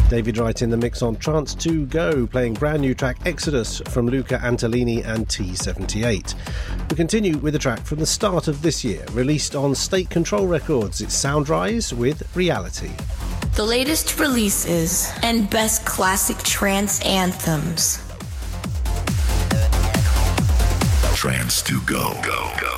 David Wright in the mix on Trance 2 Go, playing brand new track Exodus from Luca Antolini and T78. We continue with a track from the start of this year, released on State Control Records. It's Soundrise with Reality. The latest releases and best classic trance anthems. Trance 2 Go.